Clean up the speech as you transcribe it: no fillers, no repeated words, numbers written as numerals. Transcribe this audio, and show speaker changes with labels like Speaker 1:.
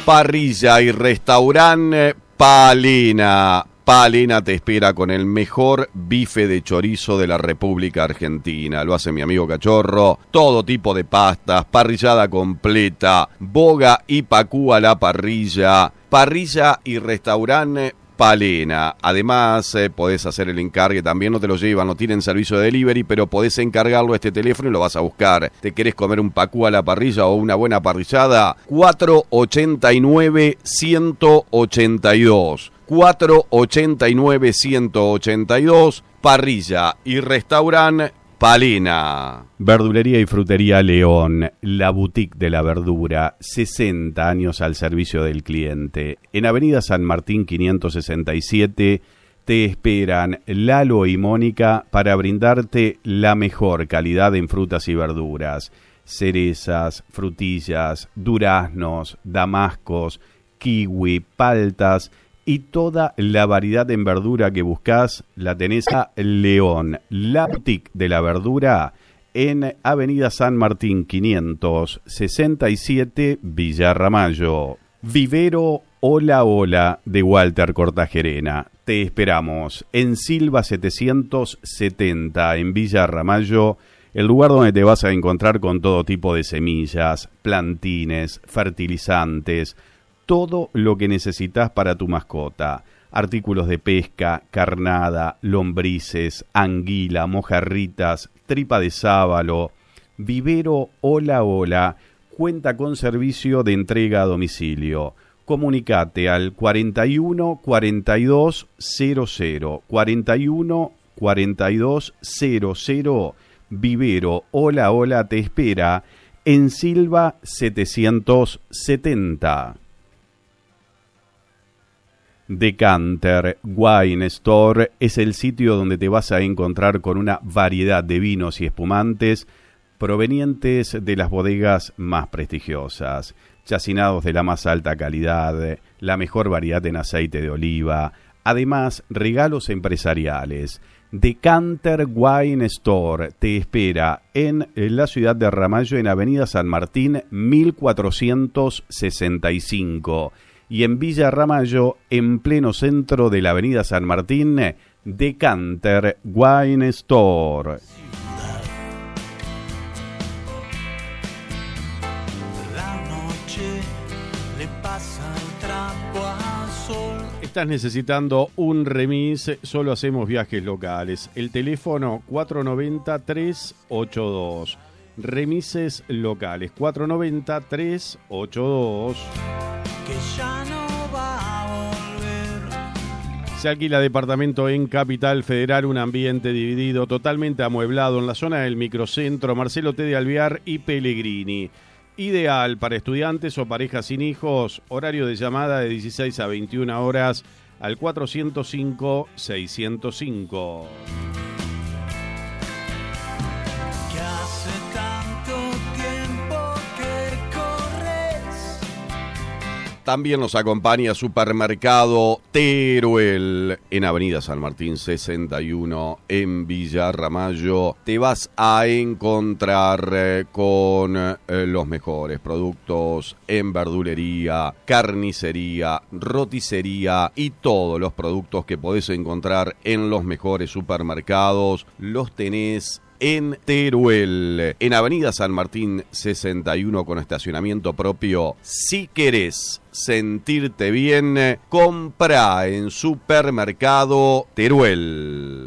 Speaker 1: Parrilla y restaurante Palena. Palena te espera con el mejor bife de chorizo de la República Argentina. Lo hace mi amigo Cachorro. Todo tipo de pastas, parrillada completa, boga y pacú a la parrilla. Parrilla y restaurante Palena. Además, podés hacer el encargue, también no te lo llevan, no tienen servicio de delivery, pero podés encargarlo a este teléfono y lo vas a buscar. ¿Te querés comer un pacú a la parrilla o una buena parrillada? 489-182. 489-182. Parrilla y restaurante Palena. Verdulería y frutería León, la boutique de la verdura, 60 años al servicio del cliente. En Avenida San Martín 567 te esperan Lalo y Mónica para brindarte la mejor calidad en frutas y verduras. Cerezas, frutillas, duraznos, damascos, kiwi, paltas y toda la variedad en verdura que buscas la tenés a León, la boutique de la verdura en Avenida San Martín 567 Villa Ramallo. Vivero Hola Hola de Walter Cortajerena. Te esperamos en Silva 770 en Villa Ramallo, el lugar donde te vas a encontrar con todo tipo de semillas, plantines, fertilizantes, todo lo que necesitas para tu mascota. Artículos de pesca, carnada, lombrices, anguila, mojarritas, tripa de sábalo. Vivero Hola Hola cuenta con servicio de entrega a domicilio. Comunicate al 41 42 00 41 42 00. Vivero Hola Hola te espera en Silva 770. Decanter Wine Store es el sitio donde te vas a encontrar con una variedad de vinos y espumantes provenientes de las bodegas más prestigiosas, chacinados de la más alta calidad, la mejor variedad en aceite de oliva, además regalos empresariales. Decanter Wine Store te espera en la ciudad de Ramallo, en Avenida San Martín 1465. Y en Villa Ramallo, en pleno centro de la Avenida San Martín, Decanter Wine Store.
Speaker 2: La noche le pasa el trapo al sol.
Speaker 1: Estás necesitando un remis, solo hacemos viajes locales. El teléfono 490-382. Remises locales, 490-382.
Speaker 2: Que ya no va a volver.
Speaker 1: Se alquila departamento en Capital Federal, un ambiente dividido, totalmente amueblado en la zona del microcentro, Marcelo T. de Alvear y Pellegrini. Ideal para estudiantes o parejas sin hijos, horario de llamada de 16 a 21 horas al 405-605.
Speaker 2: Que hace tanto tiempo que corres.
Speaker 1: También nos acompaña Supermercado Teruel en Avenida San Martín 61 en Villa Ramallo. Te vas a encontrar con los mejores productos en verdulería, carnicería, roticería y todos los productos que podés encontrar en los mejores supermercados. Los tenés en Teruel, en Avenida San Martín 61 con estacionamiento propio. Si querés sentirte bien, compra en Supermercado Teruel.